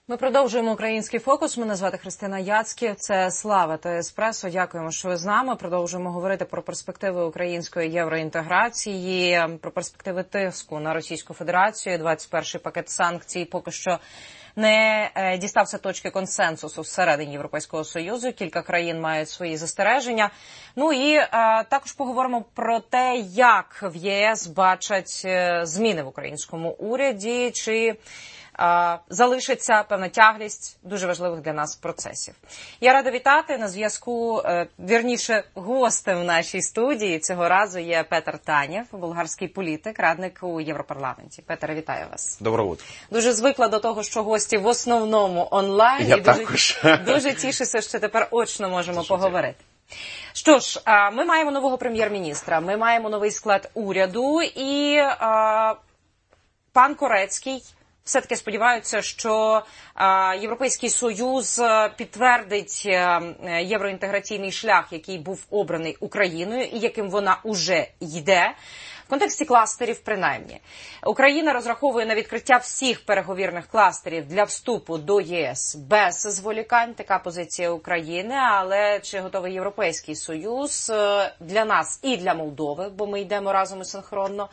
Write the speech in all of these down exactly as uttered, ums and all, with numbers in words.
Ми продовжуємо «Український фокус». Мене звати Христина Яцьків. Це Слава та Еспресо. Дякуємо, що ви з нами. Продовжуємо говорити про перспективи української євроінтеграції, про перспективи тиску на Російську Федерацію. двадцять перший пакет санкцій поки що не дістався точки консенсусу всередині Європейського Союзу. Кілька країн мають свої застереження. Ну і а, також поговоримо про те, як в ЄС бачать зміни в українському уряді, чи а, залишиться певна тяглість дуже важливих для нас процесів. Я рада вітати на зв'язку, е, вірніше, гостем в нашій студії. Цього разу є Петр Танєв, болгарський політик, радник у Європарламенті. Петр, вітаю вас. Доброго утра. Дуже звикла до того, що гості в основному онлайн. Я і також. Дуже, дуже тішуся, що тепер очно можемо дуже поговорити. Що ж, ми маємо нового прем'єр-міністра, ми маємо новий склад уряду, і а, пан Корецький все-таки сподіваються, що а, Європейський Союз підтвердить а, євроінтеграційний шлях, який був обраний Україною і яким вона уже йде. В контексті кластерів, принаймні. Україна розраховує на відкриття всіх переговірних кластерів для вступу до ЄС без зволікань. Така позиція України. Але чи готовий Європейський Союз для нас і для Молдови, бо ми йдемо разом і синхронно,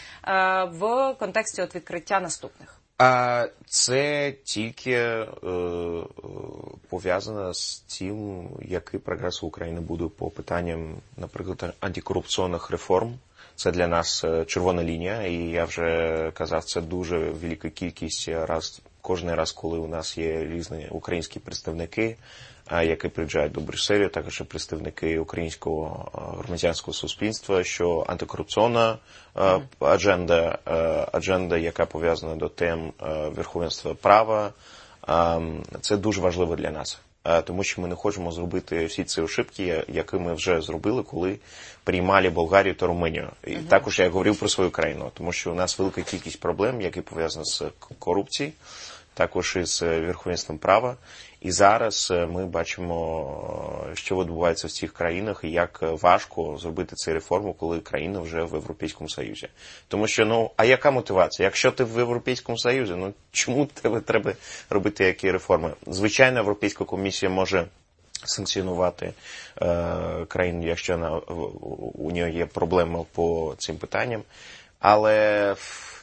в контексті от відкриття наступних? А це тільки е, пов'язано з тим, який прогрес України буде по питанням, наприклад, антикорупційних реформ. Це для нас червона лінія, і я вже казав, це дуже велика кількість раз, кожен раз, коли у нас є різні українські представники, які приїжджають до Брюсселю, також і представники українського громадянського суспільства, що антикорупційна адженда, адженда, яка пов'язана до тем верховенства права, це дуже важливо для нас. Тому що ми не хочемо зробити всі ці ошибки, які ми вже зробили, коли приймали Болгарію та Румунію. І uh-huh. також я говорив про свою країну, тому що у нас велика кількість проблем, які пов'язані з корупцією, також із верховенством права. І зараз ми бачимо, що відбувається в цих країнах і як важко зробити цю реформу, коли країна вже в Європейському Союзі. Тому що, ну, а яка мотивація? Якщо ти в Європейському Союзі, ну, чому тебе треба робити які реформи? Звичайно, Європейська комісія може санкціонувати е, країну, якщо на, у нього є проблеми по цим питанням. Але...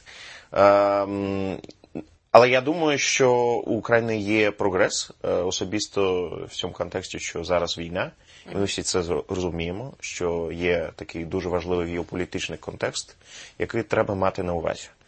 Е, Але я думаю, що у України є прогрес, особисто в цьому контексті, що зараз війна. І ми всі це розуміємо, що є такий дуже важливий геополітичний контекст, який треба мати на увазі.